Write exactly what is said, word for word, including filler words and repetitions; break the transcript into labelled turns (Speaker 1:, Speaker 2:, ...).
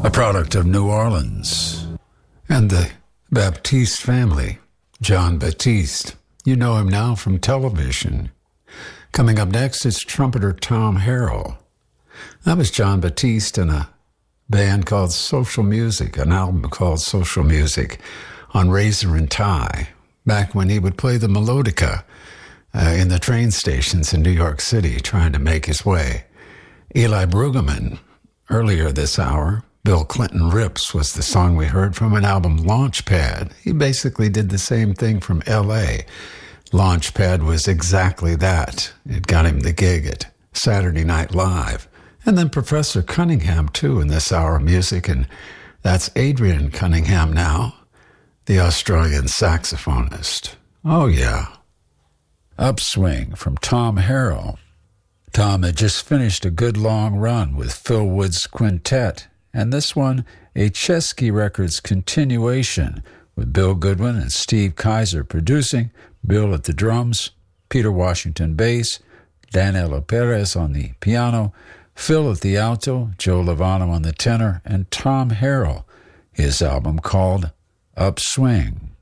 Speaker 1: a product of New Orleans. And the Baptiste family, John Batiste. You know him now from television. Coming up next is trumpeter Tom Harrell. That was John Batiste in a band called Social Music, an album called Social Music on Razor and Tie, back when he would play the melodica uh, in the train stations in New York City, trying to make his way. Eli Brueggemann, earlier this hour, Bill Clinton Rips was the song we heard from an album, Launchpad. He basically did the same thing from L A. Launchpad was exactly that. It got him the gig at Saturday Night Live. And then Professor Cunningham, too, in this hour of music, and that's Adrian Cunningham now, the Australian saxophonist. Oh, yeah. Upswing from Tom Harrell. Tom had just finished a good long run with Phil Wood's Quintet, and this one, a Chesky Records continuation, with Bill Goodwin and Steve Kaiser producing, Bill at the drums, Peter Washington bass, Danilo Perez on the piano, Phil at the alto, Joe Lovano on the tenor, and Tom Harrell, his album called Upswing.